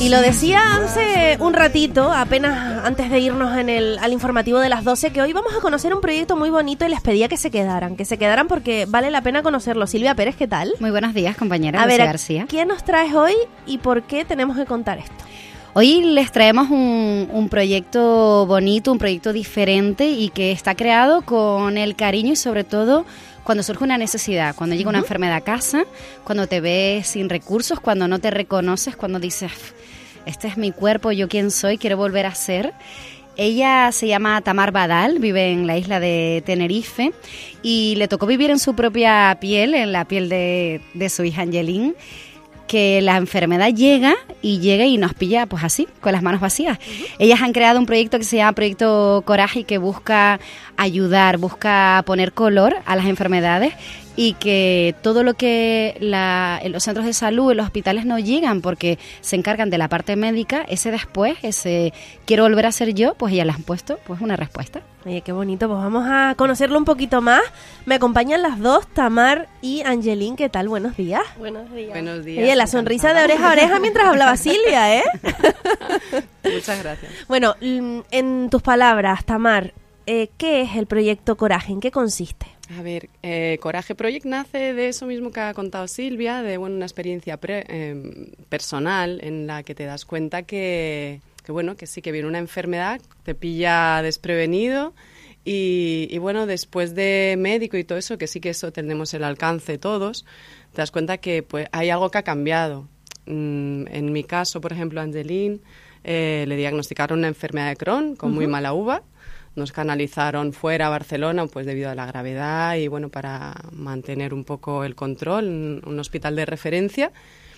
Y lo decía hace un ratito, apenas antes de irnos al informativo de las 12, que hoy vamos a conocer un proyecto muy bonito y les pedía que se quedaran porque vale la pena conocerlo. Silvia Pérez, ¿qué tal? Muy buenos días, compañera. A ver, García. ¿qué nos traes hoy y por qué tenemos que contar esto? Hoy les traemos un proyecto bonito, un proyecto diferente y que está creado con el cariño y sobre todo cuando surge una necesidad, cuando llega una enfermedad a casa, cuando te ves sin recursos, cuando no te reconoces, cuando dices, este es mi cuerpo, yo quién soy, quiero volver a ser. Ella se llama Tamar Badal, vive en la isla de Tenerife y le tocó vivir en su propia piel, en la piel de su hija Angeline, que la enfermedad llega y nos pilla pues así, con las manos vacías. Ellas han creado un proyecto que se llama Proyecto Coraje y que busca ayudar, busca poner color a las enfermedades y que todo lo que en los centros de salud, en los hospitales no llegan porque se encargan de la parte médica, ese después, ese quiero volver a ser yo, pues ellas le han puesto pues una respuesta. Oye, qué bonito, pues vamos a conocerlo un poquito más. Me acompañan las dos, Tamar y Angeline. ¿Qué tal? Buenos días. Buenos días. Buenos días. Oye, la sonrisa de oreja a oreja mientras hablaba Silvia, ¿eh? Muchas gracias. Bueno, en tus palabras, Tamar, ¿qué es el Proyecto Coraje? ¿En qué consiste? A ver, Coraje Project nace de eso mismo que ha contado Silvia, de una experiencia personal en la que te das cuenta que sí, que viene una enfermedad, te pilla desprevenido y bueno, después de médico y todo eso, que sí que eso tenemos el alcance todos, te das cuenta que pues hay algo que ha cambiado. En mi caso, por ejemplo, a Angeline le diagnosticaron una enfermedad de Crohn con muy mala uva. Nos canalizaron fuera a Barcelona pues debido a la gravedad y bueno, para mantener un poco el control en un hospital de referencia.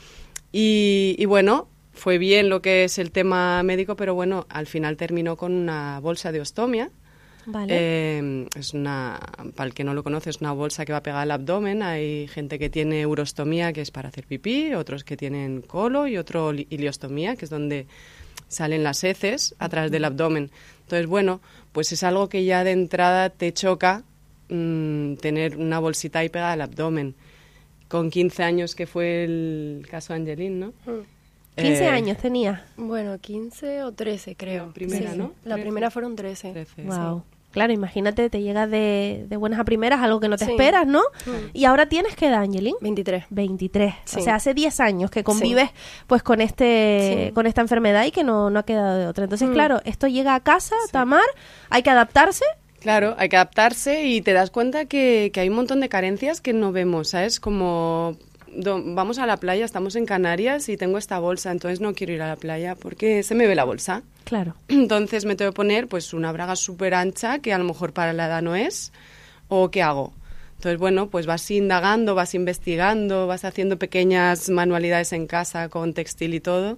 Y bueno, fue bien lo que es el tema médico, pero bueno, al final terminó con una bolsa de ostomia. Vale. Para el que no lo conoce, es una bolsa que va pegada al abdomen. Hay gente que tiene urostomía, que es para hacer pipí, otros que tienen colo y otro iliostomía, que es donde salen las heces a través del abdomen. Entonces, bueno, pues es algo que ya de entrada te choca tener una bolsita ahí pegada al abdomen. Con 15 años, que fue el caso de Angeline, ¿no? 15 años tenía. Bueno, 15 o 13 creo. La primera, sí, ¿no? La primera fueron 13. 13, wow. Sí. Claro, imagínate, te llega de buenas a primeras, algo que no te esperas, ¿no? Y ahora tienes ¿qué edad, Angeline? 23. 23. Sí. O sea, hace 10 años que convives pues con esta enfermedad y que no ha quedado de otra. Entonces, claro, esto llega a casa, Tamar, hay que adaptarse. Claro, hay que adaptarse y te das cuenta que hay un montón de carencias que no vemos, ¿sabes? Como vamos a la playa, estamos en Canarias y tengo esta bolsa, entonces no quiero ir a la playa porque se me ve la bolsa. Claro. Entonces me tengo que poner pues una braga súper ancha que a lo mejor para la edad no es, o ¿qué hago? Entonces, bueno, pues vas indagando, vas investigando, vas haciendo pequeñas manualidades en casa con textil y todo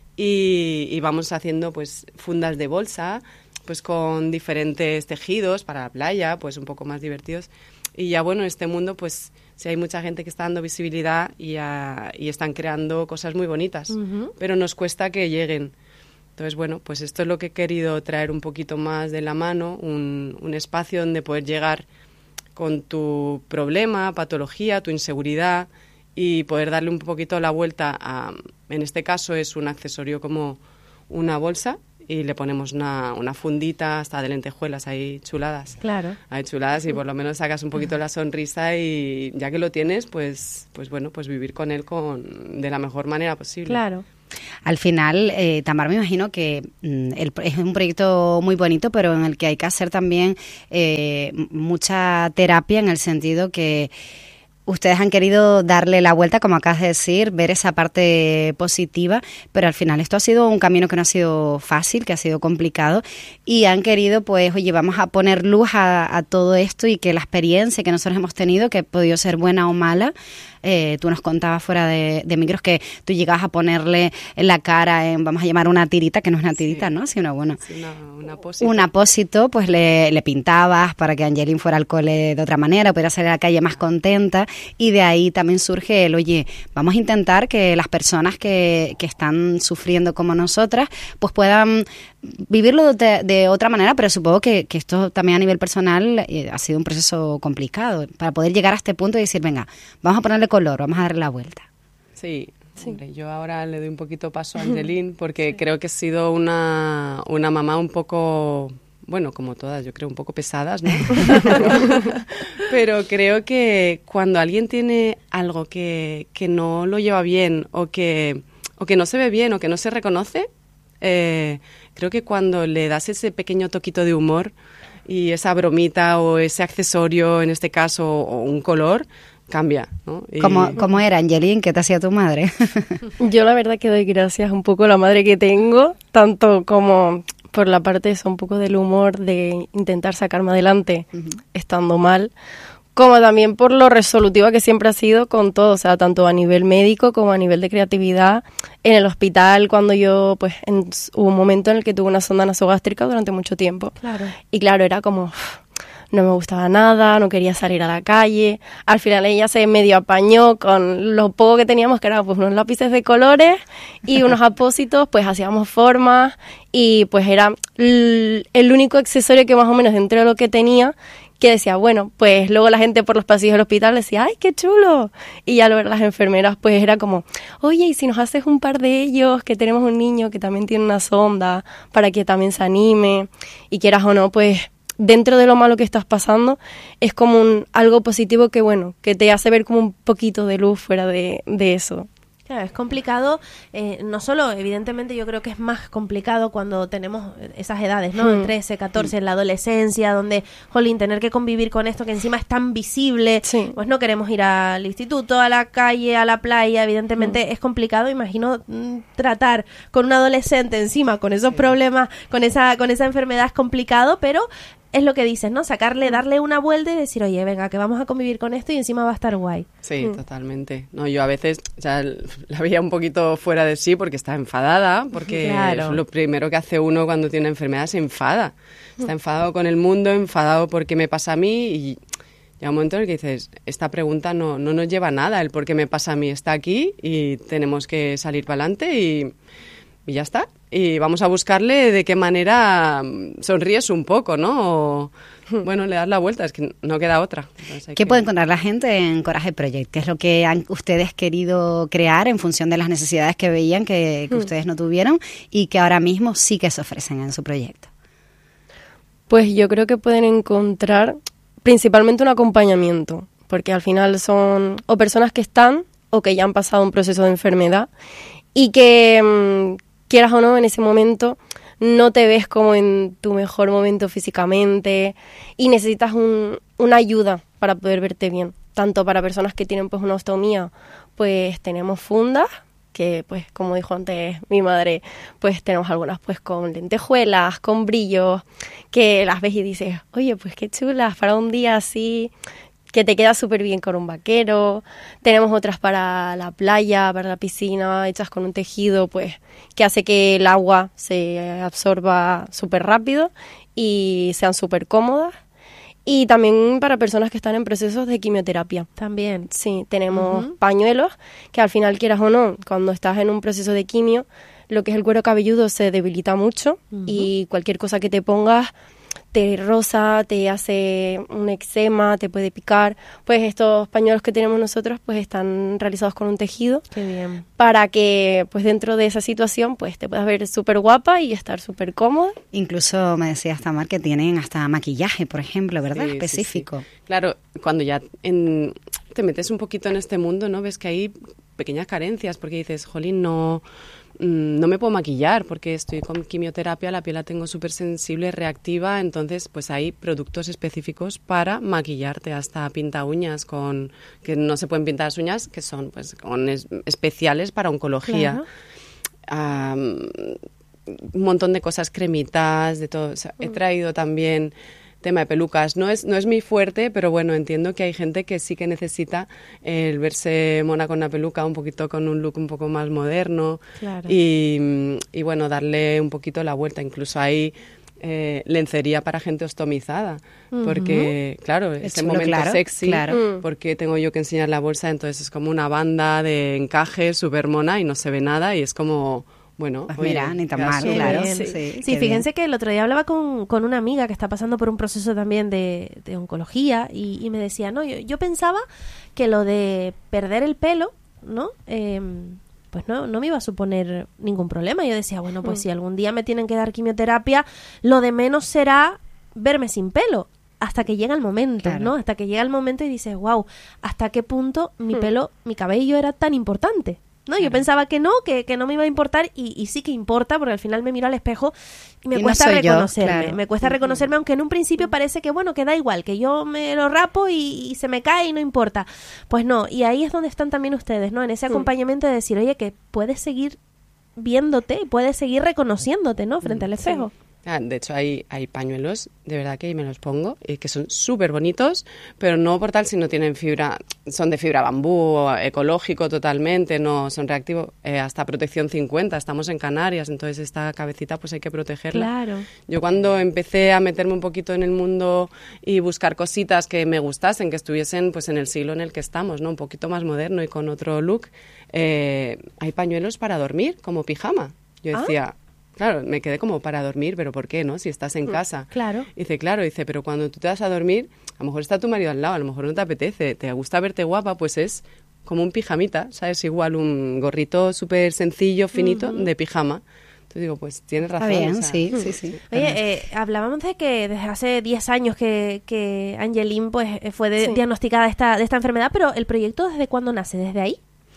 y vamos haciendo pues fundas de bolsa pues con diferentes tejidos para la playa, pues un poco más divertidos. Y ya bueno, en este mundo pues sí hay mucha gente que está dando visibilidad y están creando cosas muy bonitas, pero nos cuesta que lleguen. Entonces, bueno, pues esto es lo que he querido traer un poquito más de la mano, un espacio donde poder llegar con tu problema, patología, tu inseguridad y poder darle un poquito la vuelta a, en este caso es un accesorio como una bolsa y le ponemos una fundita hasta de lentejuelas ahí chuladas. Claro. Ahí chuladas y por lo menos sacas un poquito la sonrisa y ya que lo tienes, pues bueno, pues vivir con él de la mejor manera posible. Claro. Al final, Tamar, me imagino que es un proyecto muy bonito, pero en el que hay que hacer también mucha terapia en el sentido que ustedes han querido darle la vuelta, como acabas de decir, ver esa parte positiva, pero al final esto ha sido un camino que no ha sido fácil, que ha sido complicado y han querido, pues, oye, vamos a poner luz a todo esto y que la experiencia que nosotros hemos tenido, que ha podido ser buena o mala, tú nos contabas fuera de micros que tú llegabas a ponerle en la cara, vamos a llamar una tirita, que no es una tirita, ¿no? Sino, bueno, sí, un apósito. Un apósito, pues le pintabas para que Angeline fuera al cole de otra manera, pudiera salir a la calle más contenta y de ahí también surge el, oye, vamos a intentar que las personas que están sufriendo como nosotras, pues puedan vivirlo de otra manera, pero supongo que esto también a nivel personal ha sido un proceso complicado para poder llegar a este punto y decir, venga, vamos a ponerle color, vamos a darle la vuelta. Sí, Sí. Hombre, yo ahora le doy un poquito paso a Angeline porque creo que he sido una mamá un poco, bueno, como todas, yo creo un poco pesadas, ¿no? Pero creo que cuando alguien tiene algo que no lo lleva bien o que no se ve bien o que no se reconoce, creo que cuando le das ese pequeño toquito de humor y esa bromita o ese accesorio, en este caso, o un color, cambia, ¿no? Y... ¿Cómo era, Angeline? ¿Qué te hacía tu madre? Yo la verdad que doy gracias un poco a la madre que tengo, tanto como por la parte eso, un poco del humor, de intentar sacarme adelante estando mal, como también por lo resolutiva que siempre ha sido con todo, o sea, tanto a nivel médico como a nivel de creatividad. En el hospital, cuando yo, pues, hubo un momento en el que tuve una sonda nasogástrica durante mucho tiempo. Claro. Y claro, era como, no me gustaba nada, no quería salir a la calle. Al final ella se medio apañó con lo poco que teníamos, que eran pues unos lápices de colores y unos apósitos, pues hacíamos formas y pues era el único accesorio que más o menos dentro de lo que tenía, que decía, bueno, pues luego la gente por los pasillos del hospital decía, ¡ay, qué chulo! Y ya luego las enfermeras pues era como, oye, ¿y si nos haces un par de ellos? Que tenemos un niño que también tiene una sonda para que también se anime. Y quieras o no, pues dentro de lo malo que estás pasando, es como algo positivo que, bueno, que te hace ver como un poquito de luz fuera de eso. Claro, es complicado, no solo, evidentemente yo creo que es más complicado cuando tenemos esas edades, ¿no? En 13, 14, en la adolescencia, donde, jolín, tener que convivir con esto que encima es tan visible, pues no queremos ir al instituto, a la calle, a la playa, evidentemente es complicado, imagino tratar con un adolescente encima, con esos problemas, con esa enfermedad es complicado, pero... Es lo que dices, ¿no? Darle una vuelta y decir, oye, venga, que vamos a convivir con esto y encima va a estar guay. Sí, totalmente. No, yo a veces la veía un poquito fuera de sí porque está enfadada, porque claro. Lo primero que hace uno cuando tiene una enfermedad se enfada. Está enfadado con el mundo, enfadado porque me pasa a mí y llega un momento en el que dices, esta pregunta no nos lleva a nada, el por qué me pasa a mí está aquí y tenemos que salir para adelante y ya está. Y vamos a buscarle de qué manera sonríes un poco, ¿no? O, bueno, le das la vuelta, es que no queda otra. ¿Qué puede encontrar la gente en Coraje Project? ¿Qué es lo que han ustedes querido crear en función de las necesidades que veían que ustedes no tuvieron y que ahora mismo sí que se ofrecen en su proyecto? Pues yo creo que pueden encontrar principalmente un acompañamiento, porque al final son o personas que están o que ya han pasado un proceso de enfermedad y que... quieras o no, en ese momento no te ves como en tu mejor momento físicamente y necesitas una ayuda para poder verte bien. Tanto para personas que tienen pues una ostomía, pues tenemos fundas, que pues como dijo antes mi madre, pues tenemos algunas pues con lentejuelas, con brillos, que las ves y dices, oye, pues qué chulas para un día así... que te queda súper bien con un vaquero. Tenemos otras para la playa, para la piscina, hechas con un tejido, pues, que hace que el agua se absorba súper rápido y sean súper cómodas. Y también para personas que están en procesos de quimioterapia. También. Sí, tenemos pañuelos, que al final, quieras o no, cuando estás en un proceso de quimio, lo que es el cuero cabelludo se debilita mucho y cualquier cosa que te pongas te roza, te hace un eczema, te puede picar. Pues estos pañuelos que tenemos nosotros pues están realizados con un tejido. Qué bien. Para que pues dentro de esa situación pues te puedas ver súper guapa y estar súper cómoda. Incluso me decías, Tamar, que tienen hasta maquillaje, por ejemplo, ¿verdad? Sí, específico. Sí, sí. Claro, cuando ya te metes un poquito en este mundo, ¿no? Ves que hay pequeñas carencias porque dices, jolín, no me puedo maquillar porque estoy con quimioterapia, la piel la tengo súper sensible, reactiva, entonces pues hay productos específicos para maquillarte, hasta pinta uñas que no se pueden pintar las uñas, que son pues especiales para oncología. Claro. Un montón de cosas, cremitas, de todo. O sea, he traído también tema de pelucas. No es mi fuerte, pero bueno, entiendo que hay gente que sí que necesita el verse mona con una peluca, un poquito con un look un poco más moderno. Claro. Y bueno, darle un poquito la vuelta. Incluso hay lencería para gente ostomizada, porque claro, ese momento sexy, porque tengo yo que enseñar la bolsa, entonces es como una banda de encaje súper mona y no se ve nada y es como... Bueno, pues mira, ni tan mal, claro. Sí, fíjense que el otro día hablaba con una amiga que está pasando por un proceso también de oncología y me decía, no, yo pensaba que lo de perder el pelo, ¿no? pues no me iba a suponer ningún problema. Yo decía, bueno, pues si algún día me tienen que dar quimioterapia, lo de menos será verme sin pelo. Hasta que llega el momento, Claro. ¿no? Hasta que llega el momento y dices, wow, ¿hasta qué punto mi pelo, mi cabello era tan importante? ¿No? Yo pensaba que no me iba a importar y sí que importa, porque al final me miro al espejo y me Y no cuesta soy yo, reconocerme. claro. Me cuesta reconocerme, aunque en un principio parece que, bueno, que da igual, que yo me lo rapo y se me cae y no importa. Pues no, y ahí es donde están también ustedes, ¿no? En ese acompañamiento de decir, oye, que puedes seguir viéndote y puedes seguir reconociéndote, ¿no? Frente al espejo. De hecho, hay pañuelos, de verdad que me los pongo, que son súper bonitos, pero no por tal si no tienen fibra, son de fibra bambú, ecológico totalmente, no son reactivos, hasta protección 50, estamos en Canarias, entonces esta cabecita pues hay que protegerla. Claro. Yo cuando empecé a meterme un poquito en el mundo y buscar cositas que me gustasen, que estuviesen pues en el siglo en el que estamos, ¿no? Un poquito más moderno y con otro look, hay pañuelos para dormir, como pijama. Yo decía... Claro, me quedé como para dormir, pero ¿por qué, no? Si estás en casa. Claro. Dice, pero cuando tú te vas a dormir, a lo mejor está tu marido al lado, a lo mejor no te apetece, te gusta verte guapa, pues es como un pijamita, ¿sabes? Igual un gorrito súper sencillo, finito, de pijama. Entonces digo, pues tienes razón. Está bien, o sea, sí. Oye, hablábamos de que desde hace 10 años que Angeline pues fue diagnosticada de esta enfermedad, pero ¿el proyecto desde cuándo nace? ¿Desde ahí?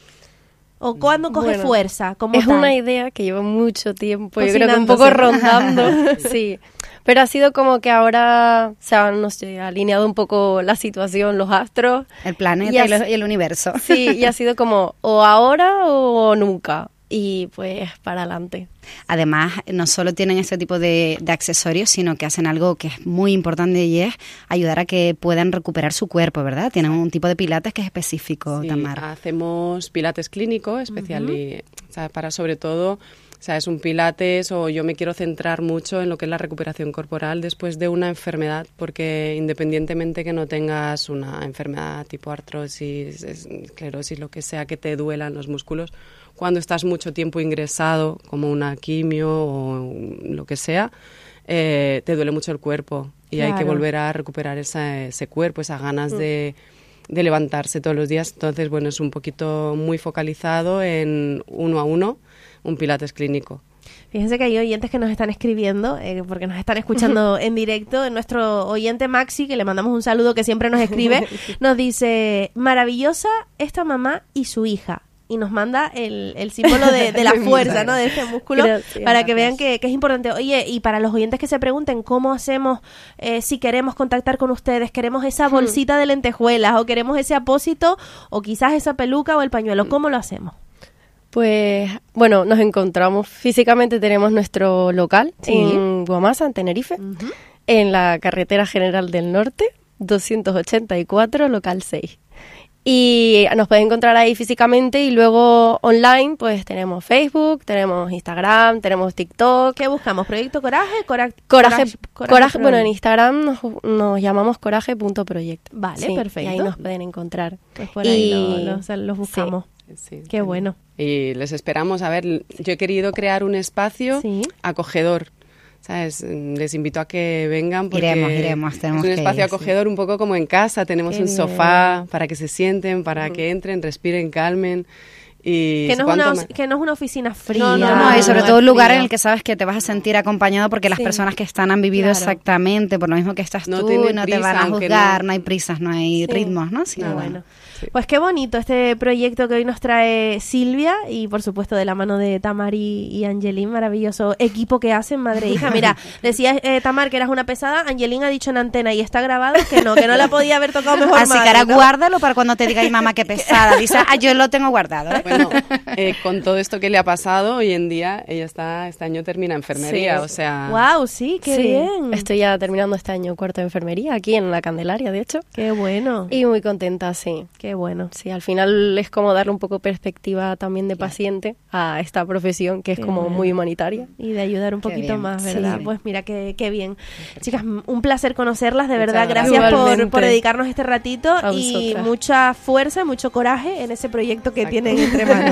¿O cuándo coge Bueno, fuerza? Como Es tal? una idea que lleva mucho tiempo, yo creo que un Cocinándose. poco rondando, sí. Pero ha sido como que ahora se han, no sé, alineado un poco la situación, los astros. El planeta Y y el universo. Sí, y ha sido como o ahora o nunca. Y pues para adelante. Además, no solo tienen este tipo de accesorios, sino que hacen algo que es muy importante y es ayudar a que puedan recuperar su cuerpo, ¿verdad? Tienen un tipo de pilates que es específico, Sí, Tamar. hacemos pilates clínico especial y, o sea, para sobre todo, o sea, es un pilates o yo me quiero centrar mucho en lo que es la recuperación corporal después de una enfermedad, porque independientemente que no tengas una enfermedad tipo artrosis, esclerosis, lo que sea que te duelan los músculos, cuando estás mucho tiempo ingresado, como una quimio o lo que sea, te duele mucho el cuerpo y hay que Claro. volver a recuperar ese cuerpo, esas ganas de levantarse todos los días. Entonces, bueno, es un poquito muy focalizado en 1 a 1, un pilates clínico. Fíjense que hay oyentes que nos están escribiendo, porque nos están escuchando en directo. Nuestro oyente Maxi, que le mandamos un saludo, que siempre nos escribe, nos dice, maravillosa esta mamá y su hija. Y nos manda el símbolo de la fuerza, ¿no? De este músculo, Gracias. para que vean que es importante. Oye, y para los oyentes que se pregunten cómo hacemos, si queremos contactar con ustedes, queremos esa bolsita de lentejuelas, o queremos ese apósito, o quizás esa peluca o el pañuelo, ¿cómo lo hacemos? Pues bueno, nos encontramos físicamente, tenemos nuestro local en Guamasa, en Tenerife, en la carretera General del Norte, 284, local 6. Y nos pueden encontrar ahí físicamente y luego online pues tenemos Facebook, tenemos Instagram, tenemos TikTok. ¿Qué buscamos? ¿Proyecto Coraje? Coraje, bueno, en Instagram nos llamamos coraje.project. Vale, Sí, perfecto. Y ahí nos pueden encontrar. Pues por ahí Y- los buscamos. Sí, Qué bueno. Y les esperamos. A ver, yo he querido crear un espacio Sí. acogedor. ¿Sabes? Les invito a que vengan porque Iremos, tenemos es un que espacio ir, sí. acogedor un poco como en casa. Tenemos Qué un bien. sofá para que se sienten, para que entren, respiren, calmen. Y Que se no, puedan es tomar- que no es una oficina fría. No, No, y sobre no todo es un lugar frío. en el que sabes que te vas a sentir acompañado porque las personas que están han vivido Claro. exactamente por lo mismo que estás No tú, tiene y no te prisa, van a aunque juzgar, no- no hay prisas, no hay ritmos, ¿no? Sino, Qué bueno. Sí. Pues qué bonito este proyecto que hoy nos trae Silvia y por supuesto de la mano de Tamar y Angeline, maravilloso equipo que hacen, madre e hija. Mira, decía Tamar que eras una pesada, Angeline ha dicho en antena y está grabado que no la podía haber tocado mejor Así madre, que ahora ¿no? guárdalo para cuando te diga, ay mamá, qué pesada. Dice, yo lo tengo guardado, ¿eh? Bueno, con todo esto que le ha pasado, hoy en día ella este año termina enfermería, Sí. o sea... Wow, sí, qué Sí, bien. Estoy ya terminando este año cuarto de enfermería aquí en la Candelaria, de hecho. Qué bueno, Y muy contenta, sí. qué bueno. Sí, al final es como darle un poco perspectiva también de paciente a esta profesión que es Qué como bueno. muy humanitaria. Y de ayudar un Qué poquito bien. más, Sí. ¿verdad? Sí. Pues mira, qué bien. Chicas, un placer conocerlas, de Muchas verdad. gracias. Gracias Igualmente. por dedicarnos este ratito A y vosotras. mucha fuerza, mucho coraje en ese proyecto que tienen entre manos.